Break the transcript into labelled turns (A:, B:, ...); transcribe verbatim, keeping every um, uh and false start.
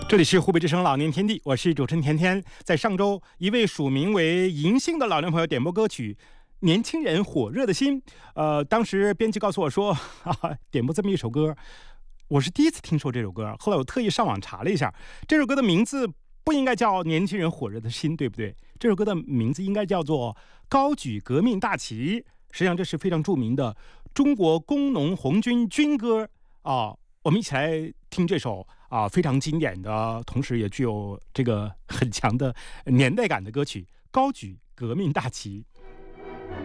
A: 这里是湖北之声老年天地，我是主持人甜甜。在上周，一位署名为银杏的老年朋友点播歌曲《年轻人火热的心》。呃，当时编辑告诉我说，哈哈，点播这么一首歌，我是第一次听说这首歌。后来我特意上网查了一下，这首歌的名字不应该叫《年轻人火热的心》，对不对？这首歌的名字应该叫做《高举革命大旗》。实际上，这是非常著名的中国工农红军军歌啊。我们一起来听这首啊非常经典的，同时也具有这个很强的年代感的歌曲《高举革命大旗》。